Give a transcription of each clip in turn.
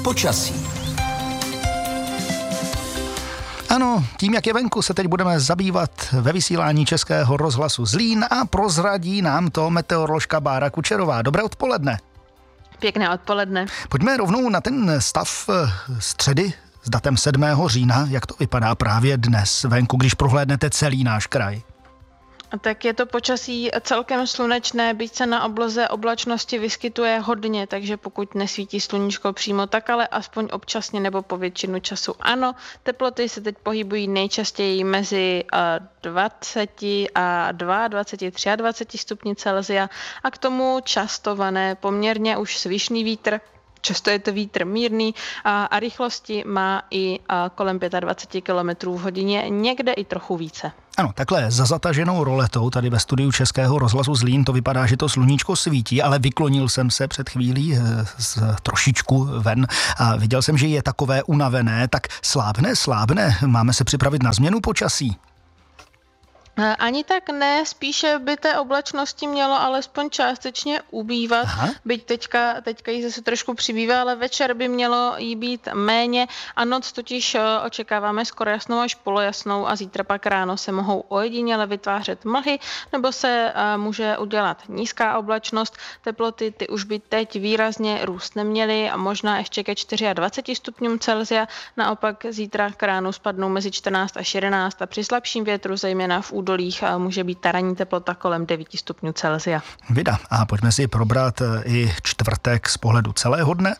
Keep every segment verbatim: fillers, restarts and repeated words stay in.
počasí. Ano, tím, jak je venku, se teď budeme zabývat ve vysílání Českého rozhlasu Zlín a prozradí nám to meteoroložka Bára Kučerová. Dobré odpoledne. Pěkné odpoledne. Pojďme rovnou na ten stav středy s datem sedmého října. Jak to vypadá právě dnes venku, když prohlédnete celý náš kraj? Tak je to počasí celkem slunečné, byť se na obloze oblačnosti vyskytuje hodně, takže pokud nesvítí sluníčko přímo, tak ale aspoň občasně nebo po většinu času ano. Teploty se teď pohybují nejčastěji mezi dvacet a dvacet dva, dvacet tři stupni Celsia a k tomu často vané poměrně už svišný vítr. Často je to vítr mírný a, a rychlosti má i a, kolem dvacet pět kilometrů v hodině, někde i trochu více. Ano, takhle za zataženou roletou tady ve studiu Českého rozhlasu Zlín to vypadá, že to sluníčko svítí, ale vyklonil jsem se před chvílí z, trošičku ven a viděl jsem, že je takové unavené, tak slábne, slábne, máme se připravit na změnu počasí. Ani tak ne, spíše by té oblačnosti mělo alespoň částečně ubývat, Aha. byť teďka, teďka jí zase trošku přibývá, ale večer by mělo jí být méně a noc totiž očekáváme skoro jasnou až polojasnou a zítra pak ráno se mohou ojediněle vytvářet mlhy nebo se může udělat nízká oblačnost. Teploty ty už by teď výrazně růst neměly a možná ještě ke dvacet čtyři stupňům Celsia, naopak zítra k ránu spadnou mezi čtrnáct až jedenáct a při slabším větru zejména v údolích může být ta ranní teplota kolem devět stupňů Celsia. Vida, a pojďme si probrat i čtvrtek z pohledu celého dne.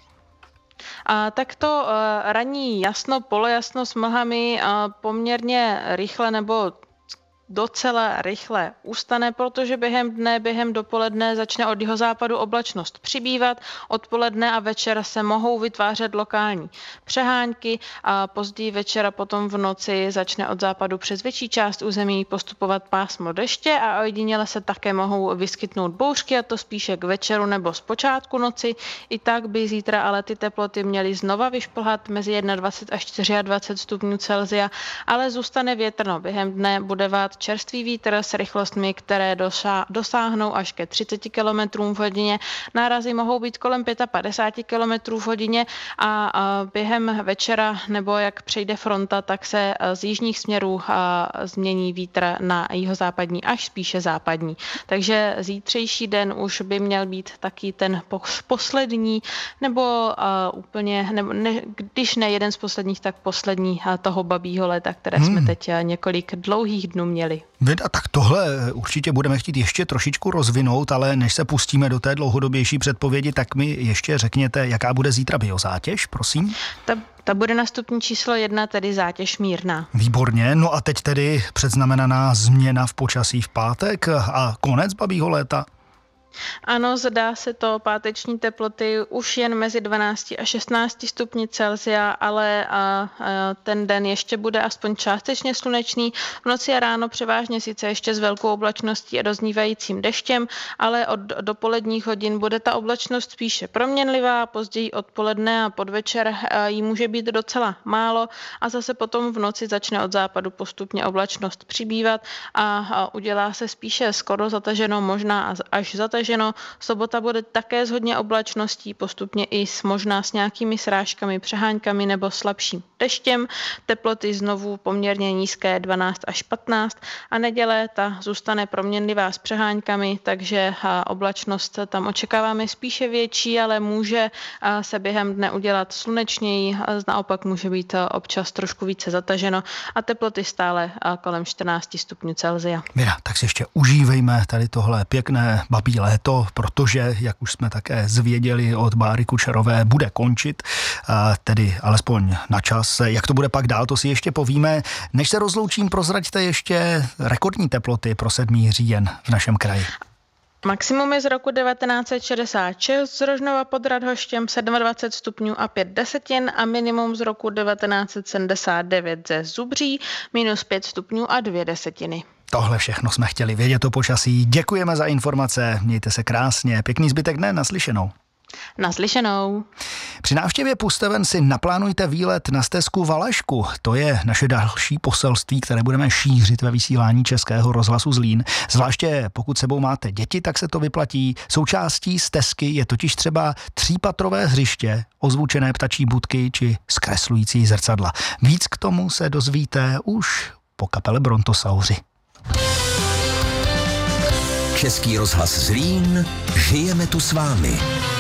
A tak to ranní jasno, polojasno s mlhami poměrně rychle nebo docela rychle ustane, protože během dne, během dopoledne začne od jihozápadu oblačnost přibývat, odpoledne a večer se mohou vytvářet lokální přehánky a později večera potom v noci začne od západu přes větší část území postupovat pásmo deště a ojediněle se také mohou vyskytnout bouřky a to spíše k večeru nebo z počátku noci. I tak by zítra ale ty teploty měly znova vyšplhat mezi dvacet jedna až dvacet čtyři stupňů Celsia, ale zůstane větrno. Během dne bude vát čerstvý vítr s rychlostmi, které dosáhnou až ke třicet kilometrů v hodině. Nárazy mohou být kolem padesát pět kilometrů v hodině a během večera nebo jak přejde fronta, tak se z jižních směrů změní vítr na jihozápadní až spíše západní. Takže zítřejší den už by měl být taky ten poslední nebo úplně, nebo ne, když ne jeden z posledních, tak poslední toho babího léta, které hmm. jsme teď několik dlouhých dnů měli. Vida, tak tohle určitě budeme chtít ještě trošičku rozvinout, ale než se pustíme do té dlouhodobější předpovědi, tak mi ještě řekněte, jaká bude zítra biozátěž, prosím? Ta, ta bude na stupni číslo jedna, tedy zátěž mírná. Výborně, no a teď tedy předznamenaná změna v počasí v pátek a konec babího léta. Ano, zdá se to, páteční teploty už jen mezi dvanáct a šestnáct stupni Celsia, ale a, a ten den ještě bude aspoň částečně slunečný. V noci a ráno převážně sice ještě s velkou oblačností a doznívajícím deštěm, ale od dopoledních hodin bude ta oblačnost spíše proměnlivá, později odpoledne a podvečer jí může být docela málo a zase potom v noci začne od západu postupně oblačnost přibývat a, a udělá se spíše skoro zataženo, možná až zataženo. Sobota bude také s hodně oblačností, postupně i s, možná s nějakými srážkami, přehánkami nebo slabším deštěm. Teploty znovu poměrně nízké dvanáct až patnáct a neděle ta zůstane proměnlivá s přehánkami, takže oblačnost tam očekáváme spíše větší, ale může se během dne udělat slunečněji, naopak může být občas trošku více zataženo a teploty stále kolem čtrnáct stupňů Celsia. Mira, tak si ještě užívejme tady tohle pěkné babí léto, protože, jak už jsme také zvěděli od Báry Kučerové, bude končit, tedy alespoň na čas. Jak to bude pak dál, to si ještě povíme. Než se rozloučím, prozraďte ještě rekordní teploty pro sedmý říjen v našem kraji. Maximum je z roku devatenáct set šedesát šest z Rožnova pod Radhoštěm dvacet sedm stupňů a pět desetin a minimum z roku devatenáct set sedmdesát devět ze Zubří minus pět stupňů a dvě desetiny. Tohle všechno jsme chtěli vědět o počasí. Děkujeme za informace, mějte se krásně, pěkný zbytek dne, naslyšenou. Naslyšenou. Při návštěvě Pusteven si naplánujte výlet na stezku Valašku. To je naše další poselství, které budeme šířit ve vysílání Českého rozhlasu Zlín. Zvláště pokud sebou máte děti, tak se to vyplatí. Součástí stezky je totiž třeba třípatrové hřiště, ozvučené ptačí budky či zkreslující zrcadla. Víc k tomu se dozvíte už po kapele Brontosauři. Český rozhlas Zlín, žijeme tu s vámi.